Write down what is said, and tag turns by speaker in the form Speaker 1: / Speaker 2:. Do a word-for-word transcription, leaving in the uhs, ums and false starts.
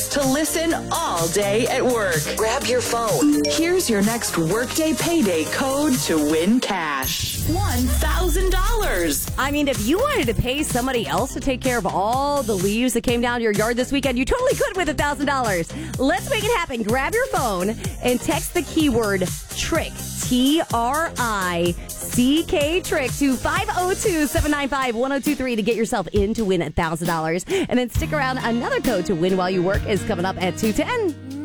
Speaker 1: to listen all day at work. Grab your phone. Here's your next Workday Payday code to win cash. one thousand dollars.
Speaker 2: I mean, if you wanted to pay somebody else to take care of all the leaves that came down your yard this weekend, you totally could with one thousand dollars. Let's make it happen. Grab your phone and text the keyword TRICK, T R I C K, TRICK, to five oh two, seven nine five, one oh two three to get yourself in to win one thousand dollars. And then stick around. Another code to win while you work is coming up at two ten.